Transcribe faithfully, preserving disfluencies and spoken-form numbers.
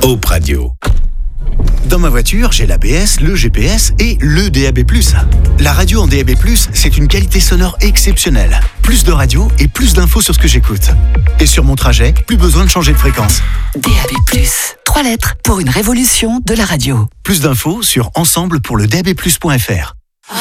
Hope Radio. Dans ma voiture, j'ai l'A B S, le G P S et le D A B plus. La radio en D A B plus, c'est une qualité sonore exceptionnelle. Plus de radio et plus d'infos sur ce que j'écoute. Et sur mon trajet, plus besoin de changer de fréquence. D A B plus, trois lettres pour une révolution de la radio. Plus d'infos sur ensemble pour le D A B plus point F R.